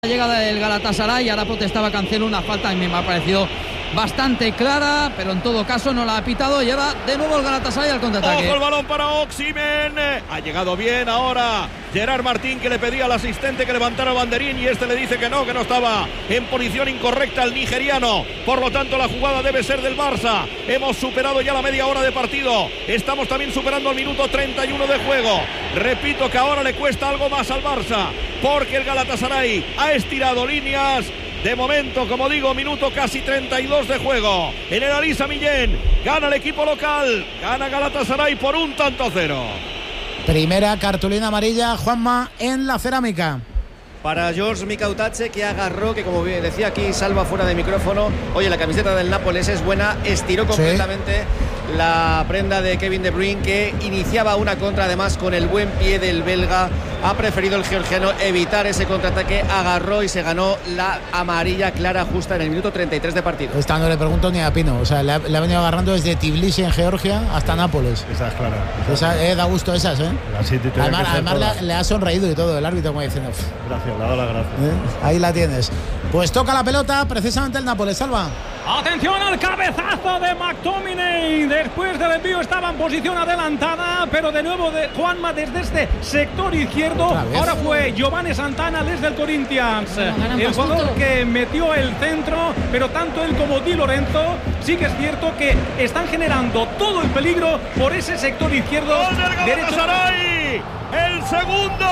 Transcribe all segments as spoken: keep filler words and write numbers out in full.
llegada del Galatasaray. Ahora protestaba Cancelo, una falta a mí me ha parecido bastante clara, pero en todo caso no la ha pitado y ahora de nuevo el Galatasaray al contraataque. Ojo el balón para Osimhen, ha llegado bien ahora Gerard Martín, que le pedía al asistente que levantara el banderín y este le dice que no, que no estaba en posición incorrecta el nigeriano, por lo tanto la jugada debe ser del Barça. Hemos superado ya la media hora de partido, estamos también superando el minuto treinta y uno de juego. Repito que ahora le cuesta algo más al Barça porque el Galatasaray ha estirado líneas. De momento, como digo, minuto casi treinta y dos de juego. En el Elisa Millén, gana el equipo local, gana Galatasaray por un tanto a cero. Primera cartulina amarilla, Juanma, en la Cerámica. Para George Mikautache, que agarró, que como decía aquí Salva fuera de micrófono, oye, la camiseta del Nápoles es buena, estiró completamente sí. la prenda de Kevin De Bruyne, que iniciaba una contra, además con el buen pie del belga. Ha preferido el georgiano evitar ese contraataque, agarró y se ganó la amarilla clara justa en el minuto treinta y tres de partido. Esta no le pregunto ni a Pino, o sea, le ha, le ha venido agarrando desde Tbilisi en Georgia hasta Nápoles. Esa es clara. Esa, eh, da gusto esas, ¿eh? Así te además además le, le ha sonreído y todo el árbitro, como diciendo. Gracias, le ha dado las gracias. ¿Eh? Ahí la tienes. Pues toca la pelota precisamente el Nápoles, Salva. Atención al cabezazo de McTominay. Después del envío estaba en posición adelantada, pero de nuevo de Juanma desde este sector izquierdo. Ahora fue Giovanni Santana desde el Corinthians, el jugador que metió el centro, pero tanto él como Di Lorenzo sí que es cierto que están generando todo el peligro por ese sector izquierdo. ¡Gol del Galatasaray! ¡El segundo!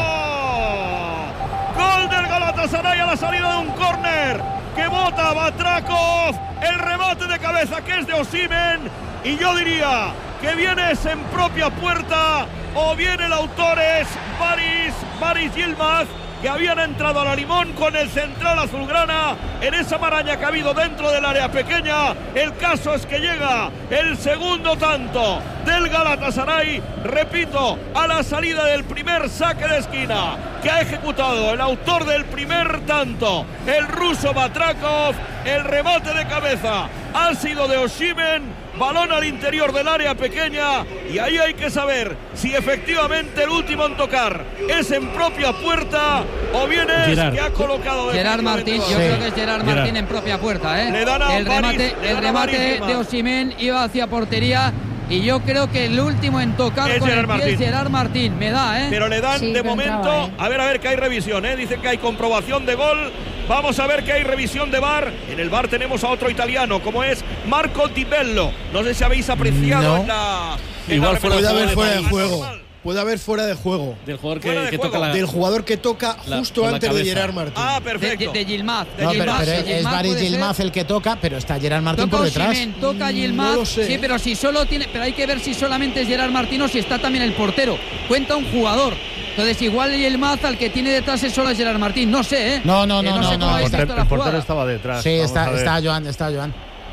¡Gol del Galatasaray a la salida de un córner que bota Batrakov! El remate de cabeza que es de Osimhen, y yo diría que vienes en propia puerta, o bien el autor es Baris, Baris Yilmaz, que habían entrado a la limón con el central azulgrana en esa maraña que ha habido dentro del área pequeña. El caso es que llega el segundo tanto del Galatasaray, repito, a la salida del primer saque de esquina que ha ejecutado el autor del primer tanto, el ruso Batrakov. El remate de cabeza ha sido de Osimhen, balón al interior del área pequeña, y ahí hay que saber si efectivamente el último en tocar es en propia puerta o bien es Gerard. que ha colocado Gerard Martín. Yo sí. creo que es Gerard Martín Gerard. en propia puerta, ¿eh? Le dan a el remate, Baris, el remate de Osimhen iba hacia portería. Y yo creo que el último en tocar es con Gerard el pie Martín. es Gerard Martín, me da, ¿eh? Pero le dan sí, de momento, entraba, ¿eh? a ver, a ver que hay revisión, ¿eh? Dicen que hay comprobación de gol. Vamos a ver que hay revisión de V A R. En el V A R tenemos a otro italiano, como es Marco Di Bello. No sé si habéis apreciado no. en la... En Igual la puede haber fuera de París. juego. Puede haber fuera de juego. Del jugador que, de que juego. toca la, Del jugador que toca justo la, antes de Gerard Martín. Ah, perfecto. De, de, de Yilmaz. No, de pero, Yilmaz, pero de es Yilmaz Baris Yilmaz el que toca, pero está Gerard Martín toca por detrás. Osimhen, toca Yilmaz. No lo sé. Sí, pero si solo tiene, pero hay que ver si solamente es Gerard Martín o si está también el portero. Cuenta un jugador. Entonces igual Yilmaz al que tiene detrás es solo Gerard Martín. No sé, ¿eh? No, no, no, eh, no, no, sé no, cómo no. habéis El, visto la el portero jugada. estaba detrás. Sí, Vamos está, está Joan, está Joan.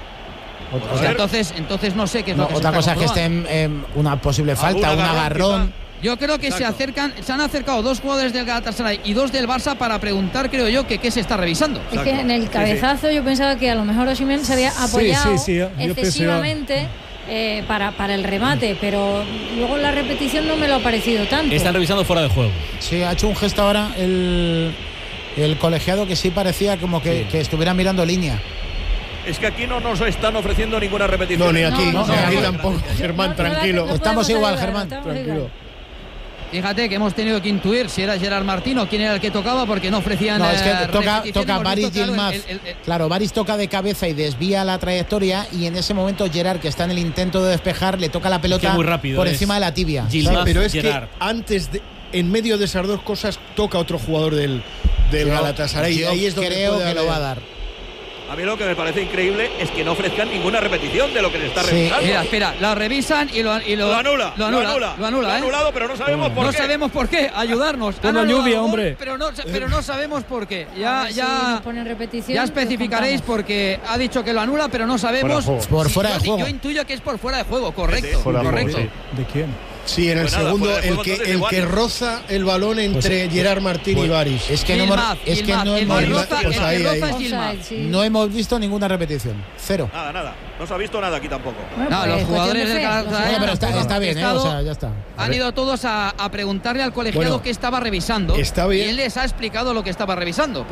O sea, entonces, entonces no sé qué es No, lo que otra se cosa está es que esté en, en una posible falta, un agarrón. Yo creo que Exacto. se acercan, se han acercado dos jugadores del Galatasaray y dos del Barça para preguntar, creo yo, que qué se está revisando. Es que en el cabezazo sí, sí. yo pensaba que a lo mejor Osimhen se había apoyado sí, sí, sí. excesivamente eh, para, para el remate, pero luego la repetición no me lo ha parecido tanto. Están revisando fuera de juego. Sí, ha hecho un gesto ahora el, el colegiado que sí parecía como que, sí. que estuviera mirando línea. Es que aquí no nos están ofreciendo ninguna repetición. No, ni aquí, no, no, ni aquí no, tampoco. no, Germán, no, tranquilo. no, no estamos igual, ayudar, Germán, estamos tranquilo. igual. Fíjate que hemos tenido que intuir si era Gerard Martín o quién era el que tocaba porque no ofrecían. No, es que eh, toca, toca Baris claro, Yilmaz. el, el, el, claro, Baris toca de cabeza y desvía la trayectoria y en ese momento Gerard, que está en el intento de despejar, le toca la pelota muy rápido, por es encima de la tibia. Yilmaz, pero es Gerard. que antes de, en medio de esas dos cosas toca otro jugador del, del Yo- Galatasaray. yo Ahí es donde creo puede que lo haber- va a dar. A mí lo que me parece increíble es que no ofrezcan ninguna repetición de lo que se está Sí. revisando. Mira, espera, la revisan y lo, y lo, Lo anula, Lo anula, lo anula, lo anula, lo ha ¿eh? anulado, pero no sabemos por No qué. sabemos por qué, ayudarnos. Con Han la anulado lluvia, gol, hombre. Pero no, pero no sabemos por qué. A Ya, ver si ya, nos ponen repetición, ya lo especificaréis contamos. porque ha dicho que lo anula, pero no sabemos. Fuera de juego. Por Sí, fuera yo, de juego. Yo intuyo que es por fuera de juego, correcto. Sí, sí. Fuera de juego, correcto. sí. ¿De quién? Sí, en el Pues nada, segundo, fuera de el juego, que, entonces, el de que Baris. roza el balón entre Pues, Gerard Martín pues, y Baris. Es que no hemos, Yilmaz, es que Yilmaz, no el hemos que visto, roza, pues el que ahí, roza ahí. es Yilmaz. Offside, sí. no hemos visto ninguna repetición. Cero. Nada, nada. No se ha visto nada aquí tampoco. Bueno, No, pues, los cuestión jugadores de del fe, Galatasaray- no sé. Bueno, pero está, está bien, ¿eh? Estado- O sea, ya está. Han ido todos a, a preguntarle al colegiado Bueno, qué estaba revisando. está bien. Y él les ha explicado lo que estaba revisando.